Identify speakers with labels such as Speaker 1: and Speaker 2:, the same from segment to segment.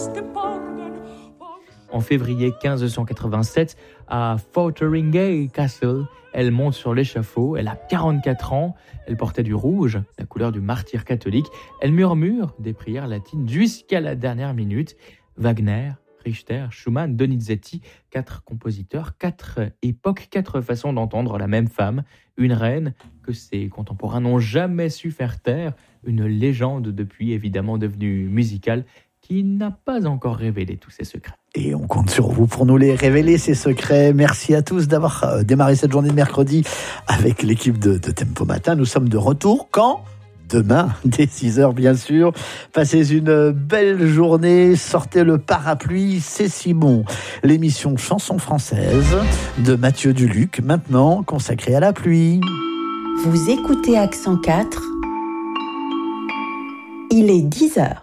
Speaker 1: En février 1587, à Fotheringhay Castle, elle monte sur l'échafaud, elle a 44 ans, elle portait du rouge, la couleur du martyr catholique, elle murmure des prières latines jusqu'à la dernière minute. Wagner, Richter, Schumann, Donizetti, 4 compositeurs, 4 époques, 4 façons d'entendre la même femme, une reine que ses contemporains n'ont jamais su faire taire, une légende depuis évidemment devenue musicale, qui n'a pas encore révélé tous ses secrets.
Speaker 2: Et on compte sur vous pour nous les révéler, ces secrets. Merci à tous d'avoir démarré cette journée de mercredi avec l'équipe de Tempo Matin. Nous sommes de retour quand ? Demain, dès 6h bien sûr. Passez une belle journée, sortez le parapluie, c'est si bon. L'émission Chanson française de Mathieu Duluc, maintenant consacrée à la pluie.
Speaker 3: Vous écoutez Accent 4, il est 10h.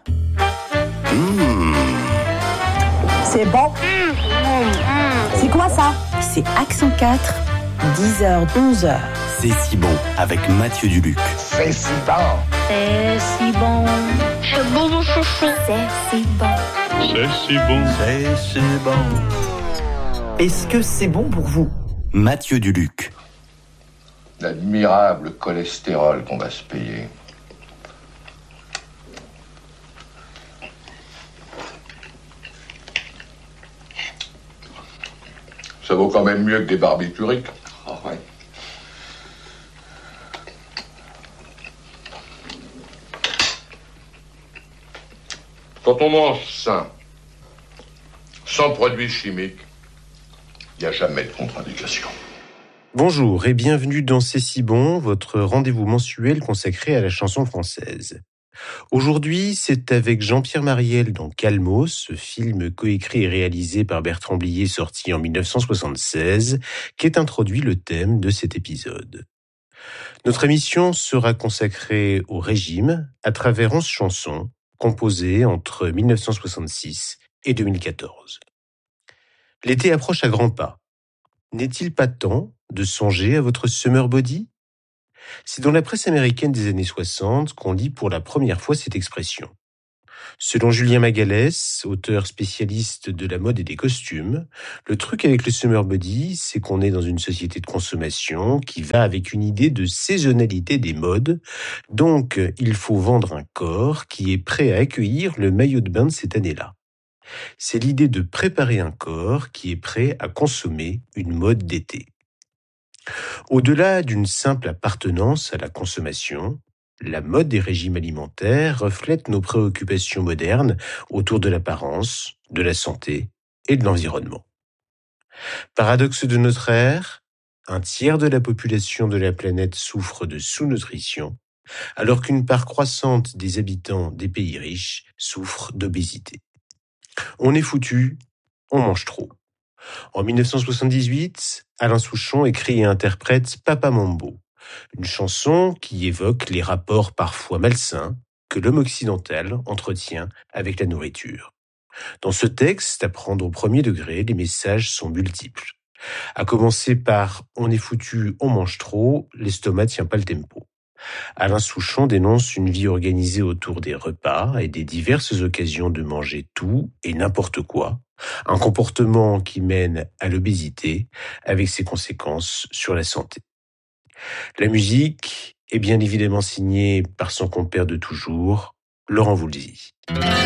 Speaker 4: C'est bon. C'est quoi ça ?
Speaker 3: C'est Accent 4, 10h, 11h.
Speaker 5: C'est si bon avec Mathieu Duluc.
Speaker 6: C'est si bon.
Speaker 7: C'est si bon.
Speaker 8: C'est bon, mon chouchou.
Speaker 7: C'est si bon.
Speaker 6: C'est si bon.
Speaker 5: C'est si bon.
Speaker 2: Est-ce que c'est bon pour vous ?
Speaker 5: Mathieu Duluc.
Speaker 6: L'admirable cholestérol qu'on va se payer. Ça vaut quand même mieux que des barbituriques.
Speaker 5: Oh ouais.
Speaker 6: Quand on mange sain, sans produits chimiques, il n'y a jamais de contre-indication.
Speaker 9: Bonjour et bienvenue dans C'est si bon, votre rendez-vous mensuel consacré à la chanson française. Aujourd'hui, c'est avec Jean-Pierre Marielle dans Calmos, ce film coécrit et réalisé par Bertrand Blier sorti en 1976, qu'est introduit le thème de cet épisode. Notre émission sera consacrée au régime à travers 11 chansons composées entre 1966 et 2014. L'été approche à grands pas. N'est-il pas temps de songer à votre summer body ? C'est dans la presse américaine des années 60 qu'on lit pour la première fois cette expression. Selon Julien Magalès, auteur spécialiste de la mode et des costumes, le truc avec le summer body, c'est qu'on est dans une société de consommation qui va avec une idée de saisonnalité des modes. Donc, il faut vendre un corps qui est prêt à accueillir le maillot de bain de cette année-là. C'est l'idée de préparer un corps qui est prêt à consommer une mode d'été. Au-delà d'une simple appartenance à la consommation, la mode des régimes alimentaires reflète nos préoccupations modernes autour de l'apparence, de la santé et de l'environnement. Paradoxe de notre ère, un tiers de la population de la planète souffre de sous-nutrition, alors qu'une part croissante des habitants des pays riches souffre d'obésité. On est foutu, on mange trop. En 1978, Alain Souchon écrit et interprète Papa Mambo, une chanson qui évoque les rapports parfois malsains que l'homme occidental entretient avec la nourriture. Dans ce texte, à prendre au premier degré, les messages sont multiples. À commencer par « on est foutu, on mange trop, l'estomac tient pas le tempo ». Alain Souchon dénonce une vie organisée autour des repas et des diverses occasions de manger tout et n'importe quoi, un comportement qui mène à l'obésité avec ses conséquences sur la santé. La musique est bien évidemment signée par son compère de toujours, Laurent Voulzy.